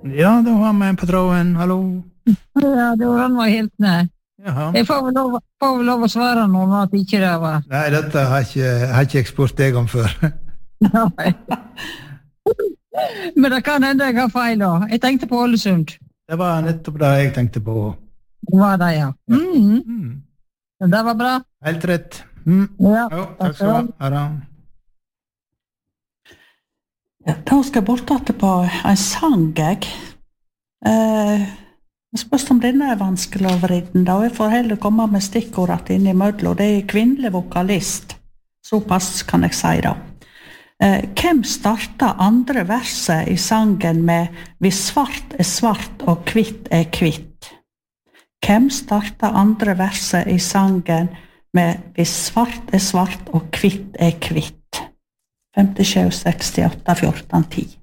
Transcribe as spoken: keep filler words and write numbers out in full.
Ja, da har vi en på tråden. Hallo. Ja, det var han var helt nær. Jaha. Jeg får vel lov, får vel lov å svare noen at ikke det var. Nei, dette har ikke, har ikke jeg spurt deg om før. Nei. Men det kan hende jeg har feil da. Jeg tenkte på Ålesund. Det var nettopp det jeg tenkte på. Det var det, ja. Mm. Mm. Det var bra. Helt rett. Mm. Ja, Jo, takk takk skal du ha. Ha det. Ja, da skal jeg bort til på en sang, jeg. Eh, jeg spørs om denne er vanskelig å vriden, da. Jeg får heller komme med stikkordet inn i mødlo. Det er kvinnelig vokalist. Såpass kan jeg si da. Eh, hvem startet andre verset i sangen med «Hvis svart er svart og kvitt er kvitt»? Hvem startet andre verset i sangen med «Hvis svart er svart og kvitt er kvitt»? femtisju sekstiåtte fjorten ti